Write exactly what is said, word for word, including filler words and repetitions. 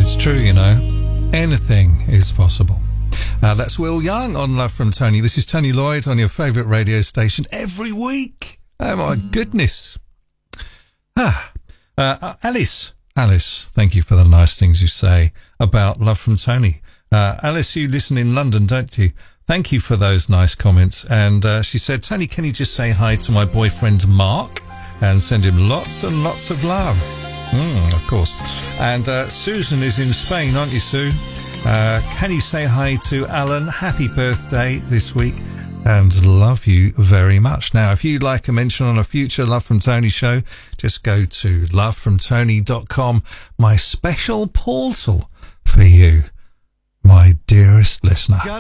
It's true, you know. Anything is possible. Uh, that's Will Young on Love from Tony. This is Tony Lloyd on your favourite radio station every week. Oh, my goodness. Ah, uh, Alice. Alice, thank you for the nice things you say about Love from Tony. Uh, Alice, you listen in London, don't you? Thank you for those nice comments. And uh, she said, Tony, can you just say hi to my boyfriend Mark and send him lots and lots of love? Mm, of course. And uh, Susan is in Spain, aren't you, Sue? Uh, can you say hi to Alan? Happy birthday this week and love you very much. Now, if you'd like a mention on a future Love from Tony show, just go to love from tony dot com, my special portal for you, my dearest listener.